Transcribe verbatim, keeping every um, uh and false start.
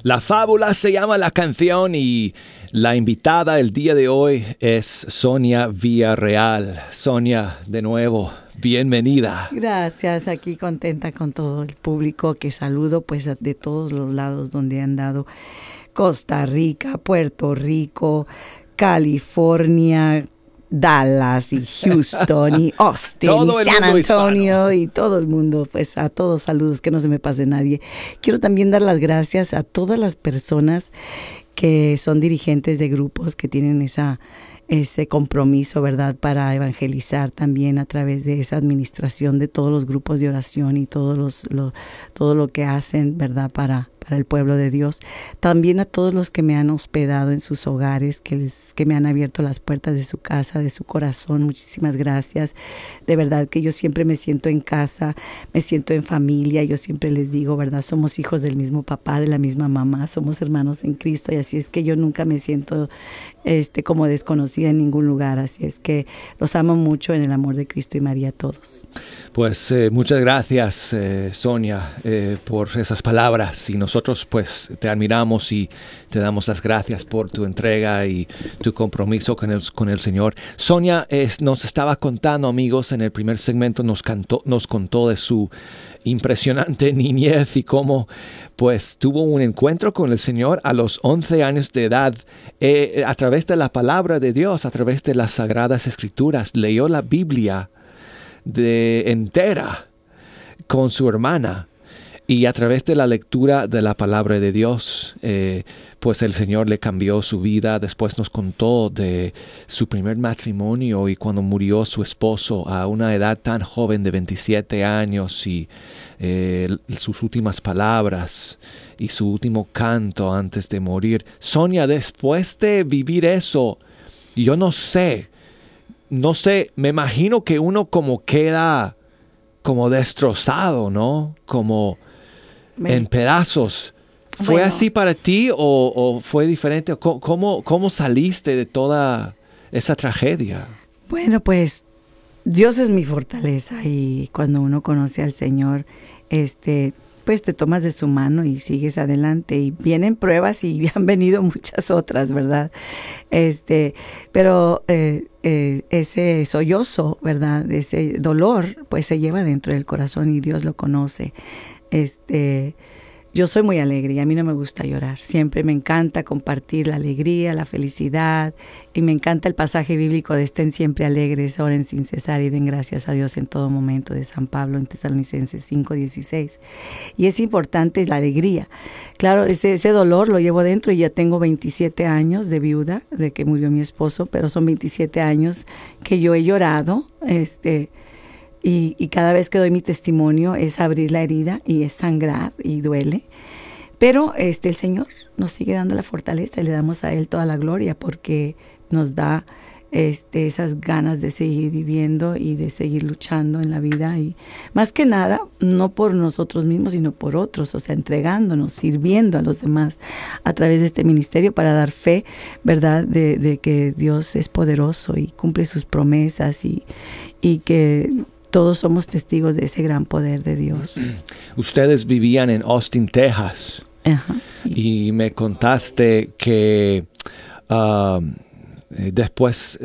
La fábula se llama la canción y la invitada el día de hoy es Sonia Villarreal. Sonia, de nuevo, bienvenida. Gracias, aquí contenta con todo el público que saludo pues de todos los lados donde han dado. Costa Rica, Puerto Rico, California, Dallas y Houston y Austin y San Antonio y todo el mundo, pues a todos saludos, que no se me pase nadie. Quiero también dar las gracias a todas las personas que son dirigentes de grupos que tienen esa ese compromiso, ¿verdad?, para evangelizar también a través de esa administración de todos los grupos de oración y todos los, lo, todo lo que hacen, ¿verdad?, para, para el pueblo de Dios. También a todos los que me han hospedado en sus hogares, que, les, que me han abierto las puertas de su casa, de su corazón. Muchísimas gracias. De verdad que yo siempre me siento en casa, me siento en familia. Yo siempre les digo, ¿verdad?, somos hijos del mismo papá, de la misma mamá, somos hermanos en Cristo, y así es que yo nunca me siento este, como desconocida en ningún lugar. Así es que los amo mucho en el amor de Cristo y María a todos. Pues eh, muchas gracias, eh, Sonia, eh, por esas palabras, y nosotros pues te admiramos y te damos las gracias por tu entrega y tu compromiso con el, con el Señor. Sonia es, nos estaba contando, amigos, en el primer segmento nos, cantó, nos contó de su impresionante niñez y cómo pues tuvo un encuentro con el Señor a los once años de edad, eh, a través de la palabra de Dios, a través de las Sagradas Escrituras. Leyó la Biblia de entera con su hermana, y a través de la lectura de la palabra de Dios, eh, pues el Señor le cambió su vida. Después nos contó de su primer matrimonio y cuando murió su esposo a una edad tan joven de veintisiete años, y eh, sus últimas palabras y su último canto antes de morir. Sonia, después de vivir eso, yo no sé, no sé, me imagino que uno como queda como destrozado, ¿no? Como en pedazos. ¿Fue bueno. así para ti o, o fue diferente? ¿Cómo, ¿Cómo saliste de toda esa tragedia? Bueno, pues Dios es mi fortaleza, y cuando uno conoce al Señor, este, pues te tomas de su mano y sigues adelante, y vienen pruebas y han venido muchas otras, ¿verdad? Este, pero eh, eh, ese sollozo, ¿verdad? Ese dolor, pues se lleva dentro del corazón y Dios lo conoce. Este, yo soy muy alegre y a mí no me gusta llorar. Siempre me encanta compartir la alegría, la felicidad, y me encanta el pasaje bíblico de estén siempre alegres, oren sin cesar y den gracias a Dios en todo momento, de San Pablo en Tesalonicenses cinco dieciséis. Y es importante la alegría. Claro, ese, ese dolor lo llevo dentro y ya tengo veintisiete años de viuda, de que murió mi esposo, pero son veintisiete años que yo he llorado, este... Y, y cada vez que doy mi testimonio es abrir la herida y es sangrar y duele. Pero este, el Señor nos sigue dando la fortaleza y le damos a Él toda la gloria, porque nos da este, esas ganas de seguir viviendo y de seguir luchando en la vida. Y más que nada, no por nosotros mismos, sino por otros, o sea, entregándonos, sirviendo a los demás a través de este ministerio para dar fe, ¿verdad?, de, de que Dios es poderoso y cumple sus promesas, y, y que todos somos testigos de ese gran poder de Dios. Ustedes vivían en Austin, Texas. Ajá, sí. Y me contaste que uh, después